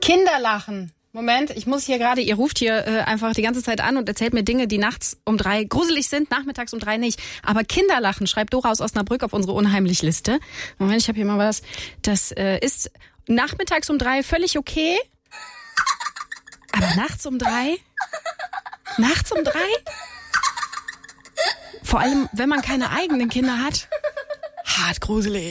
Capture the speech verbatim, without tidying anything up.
Kinderlachen. Moment, ich muss hier gerade, ihr ruft hier äh, einfach die ganze Zeit an und erzählt mir Dinge, die nachts um drei gruselig sind, nachmittags um drei nicht. Aber Kinderlachen, schreibt Dora aus Osnabrück auf unsere Unheimlich-Liste. Moment, ich habe hier mal was. Das äh, ist nachmittags um drei völlig okay. Aber nachts um drei? Nachts um drei? Vor allem, wenn man keine eigenen Kinder hat. Hart gruselig.